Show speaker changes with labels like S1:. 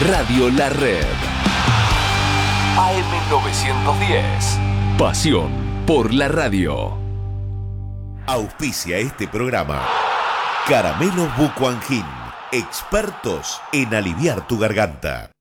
S1: Radio La Red. AM910. Pasión por la radio.
S2: Auspicia este programa Caramelos Bucuangín, expertos en aliviar tu garganta.